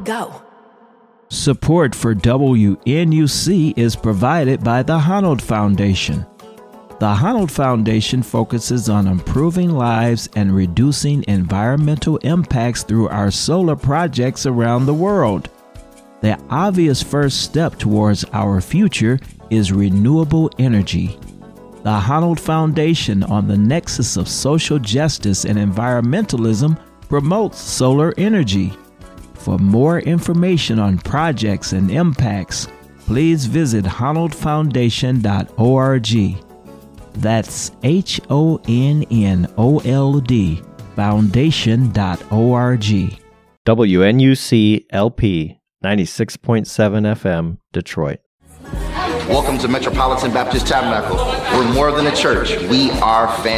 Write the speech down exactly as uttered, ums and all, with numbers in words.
go. Support for W N U C is provided by the Honnold Foundation. The Honnold Foundation focuses on improving lives and reducing environmental impacts through our solar projects around the world. The obvious first step towards our future is renewable energy. The Honnold Foundation, on the nexus of social justice and environmentalism, promotes solar energy. For more information on projects and impacts, please visit honnold foundation dot org. That's H O N N O L D foundation dot org. W N U C L P ninety-six point seven F M, Detroit. Welcome to Metropolitan Baptist Tabernacle. We're more than a church. We are family.